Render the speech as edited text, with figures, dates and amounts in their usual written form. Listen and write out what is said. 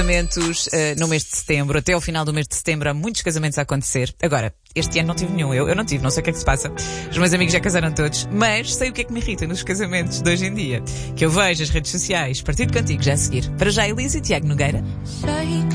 Casamentos no mês de setembro. Até ao final do mês de setembro há muitos casamentos a acontecer. Agora, este ano não tive nenhum. Eu não tive, não sei o que é que se passa. Os meus amigos já casaram todos. Mas sei o que é que me irrita nos casamentos de hoje em dia. Que eu vejo as redes sociais. Partido contigo já a seguir. Para já, Elisa e Tiago Nogueira.